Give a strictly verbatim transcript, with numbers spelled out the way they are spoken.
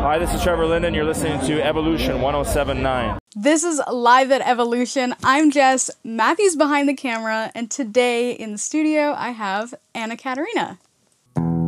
Hi, this is Trevor Linden. You're listening to Evolution one oh seven point nine. This is Live at Evolution. I'm Jess, Matthew's behind the camera, and today in the studio I have Anna Katerina.